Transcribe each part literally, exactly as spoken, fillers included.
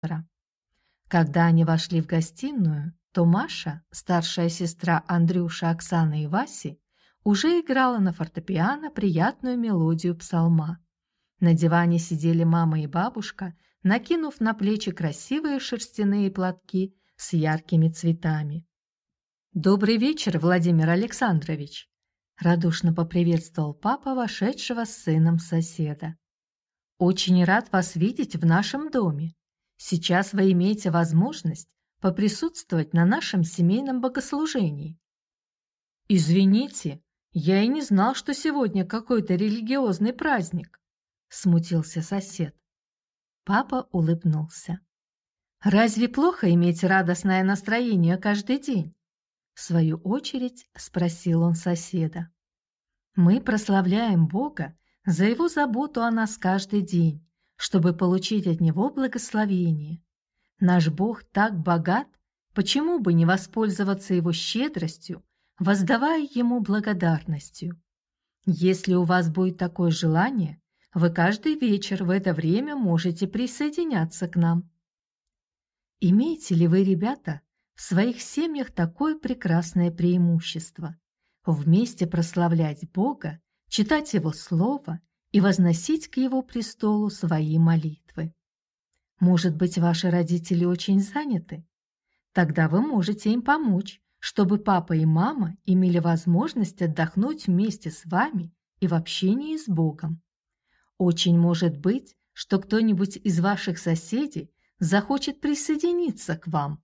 Когда они вошли в гостиную, то Маша, старшая сестра Андрюши, Оксаны и Васи, уже играла на фортепиано приятную мелодию псалма. На диване сидели мама и бабушка, накинув на плечи красивые шерстяные платки с яркими цветами. «Добрый вечер, Владимир Александрович!» – радушно поприветствовал папа вошедшего с сыном соседа. «Очень рад вас видеть в нашем доме. Сейчас вы имеете возможность поприсутствовать на нашем семейном богослужении». «Извините, я и не знал, что сегодня какой-то религиозный праздник», – смутился сосед. Папа улыбнулся. «Разве плохо иметь радостное настроение каждый день?» В свою очередь спросил он соседа. «Мы прославляем Бога за Его заботу о нас каждый день, чтобы получить от Него благословение. Наш Бог так богат, почему бы не воспользоваться Его щедростью, воздавая Ему благодарностью? Если у вас будет такое желание, вы каждый вечер в это время можете присоединяться к нам». Имеете ли вы, ребята, в своих семьях такое прекрасное преимущество – вместе прославлять Бога, читать Его Слово и возносить к Его престолу свои молитвы? Может быть, ваши родители очень заняты? Тогда вы можете им помочь, чтобы папа и мама имели возможность отдохнуть вместе с вами и в общении с Богом. Очень может быть, что кто-нибудь из ваших соседей захочет присоединиться к вам.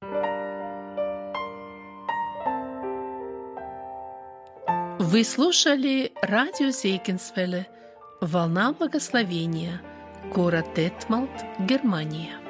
Вы слушали радио Зейгенсвелле «Волна благословения», город Детмалт, Германия.